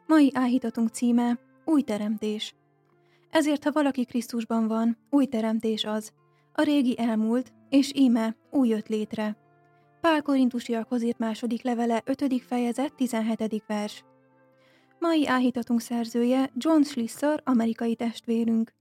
Mai áhítatunk címe Új teremtés. Ezért, ha valaki Krisztusban van, új teremtés az. A régi elmúlt, és íme új jött létre. Pál Korintusiakhoz írt második levele 5. fejezet 17. vers. Mai áhítatunk szerzője John Schlissel, amerikai testvérünk.